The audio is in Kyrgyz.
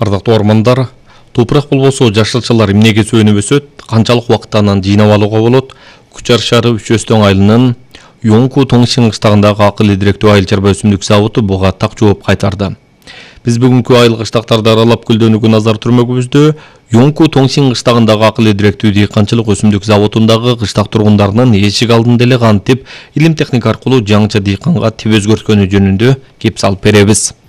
Ардактуу ормандар, топурак болбосо жашылчалар эмнеге сөнүп өсөт, канчалык убакытта анан жыйнап алууга болот? Күчар шаары Үчөстөн айылынын Yoğunku Toңшин кыштагындагы акыл идиректүү айыл чарба өсүмдүк заводу буга так жооп кайтарды. Биз бүгүнкү айыл кыштактарды аралап көлдөнүүгө назар түрмөгүбүздө Yoğunku Toңшин кыштагындагы акыл идиректүү дыйканчылык өсүмдүк заводундагы кыштак тургундарынын эшик алдында эле кантип илим техника аркылуу жаңыча дыйканга тип өзгөрткөнү жөнүндө кеп салып беребиз.